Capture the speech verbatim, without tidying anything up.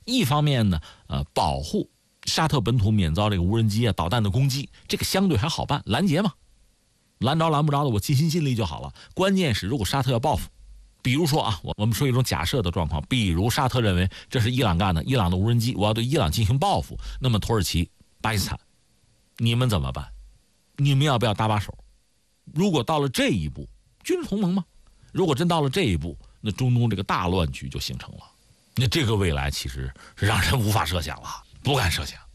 一方面呢，呃，保护沙特本土免遭这个无人机啊、导弹的攻击，这个相对还好办，拦截嘛，拦着拦不着的，我尽心尽力就好了。关键是如果沙特要报复，比如说啊，我我们说一种假设的状况，比如沙特认为这是伊朗干的，伊朗的无人机，我要对伊朗进行报复，那么土耳其、巴基斯坦，你们怎么办？你们要不要搭把手？如果到了这一步，军事同盟嘛，如果真到了这一步，那中东这个大乱局就形成了。那这个未来其实是让人无法设想了，不敢设想。